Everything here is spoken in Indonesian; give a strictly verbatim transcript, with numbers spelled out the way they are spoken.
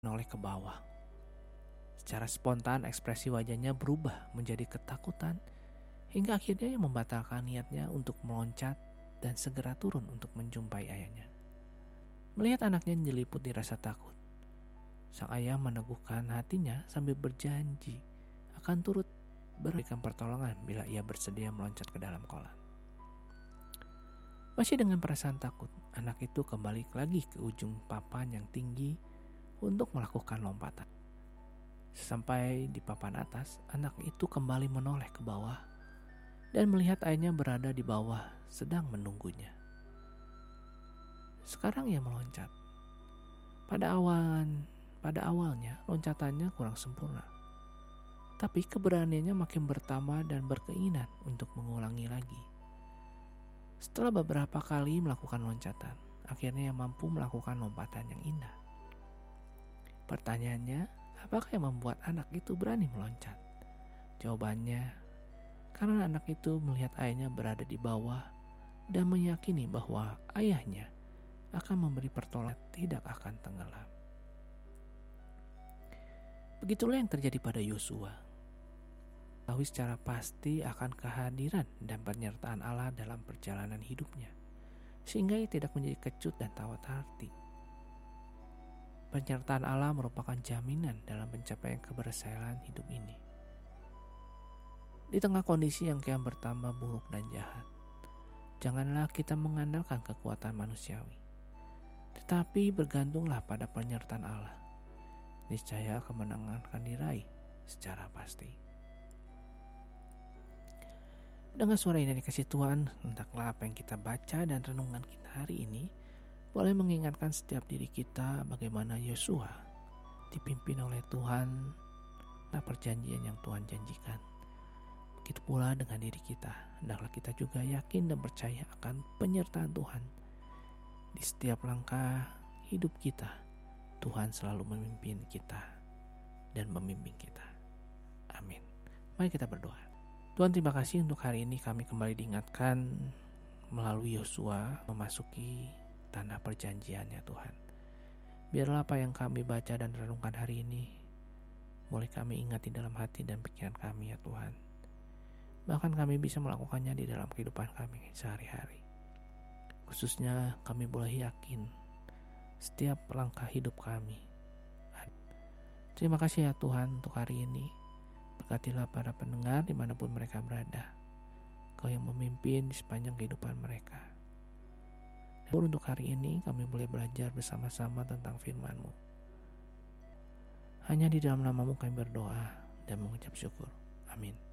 menoleh ke bawah. Secara spontan ekspresi wajahnya berubah menjadi ketakutan hingga akhirnya ia membatalkan niatnya untuk meloncat dan segera turun untuk menjumpai ayahnya. Melihat anaknya diliputi rasa takut, sang ayah meneguhkan hatinya sambil berjanji akan turut berikan pertolongan bila ia bersedia meloncat ke dalam kolam. Masih dengan perasaan takut, anak itu kembali lagi ke ujung papan yang tinggi untuk melakukan lompatan. Sesampai di papan atas, anak itu kembali menoleh ke bawah dan melihat ayahnya berada di bawah sedang menunggunya. Sekarang ia meloncat. Pada awan, pada awalnya loncatannya kurang sempurna, tapi keberaniannya makin bertambah dan berkeinginan untuk mengulangi lagi. Setelah beberapa kali melakukan loncatan, akhirnya ia mampu melakukan lompatan yang indah. Pertanyaannya, apakah yang membuat anak itu berani meloncat? Jawabannya, karena anak itu melihat ayahnya berada di bawah dan meyakini bahwa ayahnya akan memberi pertolongan, tidak akan tenggelam. Begitulah yang terjadi pada Yosua. Tahu secara pasti akan kehadiran dan penyertaan Allah dalam perjalanan hidupnya, sehingga ia tidak menjadi kecut dan tawar hati. Penyertaan Allah merupakan jaminan dalam pencapaian keberhasilan hidup ini. Di tengah kondisi yang kian bertambah buruk dan jahat, janganlah kita mengandalkan kekuatan manusiawi, tetapi bergantunglah pada penyertaan Allah. Niscaya kemenangan akan diraih secara pasti. Dengan suara ini dikasih Tuhan, hendaklah apa yang kita baca dan renungan kita hari ini boleh mengingatkan setiap diri kita bagaimana Yosua dipimpin oleh Tuhan dan perjanjian yang Tuhan janjikan. Begitu pula dengan diri kita, hendaklah kita juga yakin dan percaya akan penyertaan Tuhan di setiap langkah hidup kita. Tuhan selalu memimpin kita dan membimbing kita. Amin. Mari kita berdoa. Tuhan, terima kasih untuk hari ini kami kembali diingatkan melalui Yosua memasuki tanah perjanjiannya Tuhan. Biarlah apa yang kami baca dan renungkan hari ini boleh kami ingat di dalam hati dan pikiran kami ya Tuhan. Bahkan kami bisa melakukannya di dalam kehidupan kami sehari-hari. Khususnya kami boleh yakin setiap langkah hidup kami. Terima kasih ya Tuhan untuk hari ini. Berkatilah para pendengar dimanapun mereka berada. Kau yang memimpin di sepanjang kehidupan mereka. Dan untuk hari ini kami boleh belajar bersama-sama tentang firman-Mu. Hanya di dalam nama-Mu kami berdoa dan mengucap syukur. Amin.